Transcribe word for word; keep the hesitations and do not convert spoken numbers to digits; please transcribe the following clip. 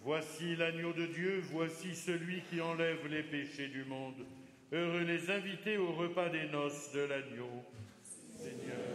Voici l'agneau de Dieu, voici celui qui enlève les péchés du monde. Heureux les invités au repas des noces de l'agneau. Seigneur,